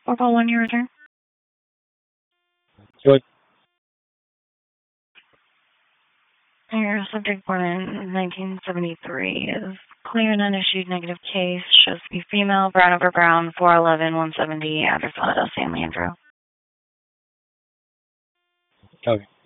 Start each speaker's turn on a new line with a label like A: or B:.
A: Or call 1 year return.
B: Good.
A: Your subject born in 1973 is clear and unissued negative case. Shows to be female, brown over brown, 4'11", 170, address Philadelphia, San Leandro.
B: Okay.